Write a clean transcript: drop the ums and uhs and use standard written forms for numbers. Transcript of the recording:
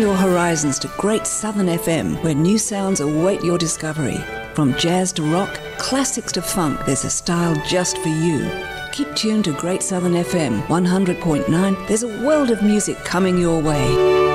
your horizons to Great Southern FM, where new sounds await your discovery. From jazz to rock, classics to funk, there's a style just for you. Keep tuned to Great Southern FM 100.9. There's a world of music coming your way.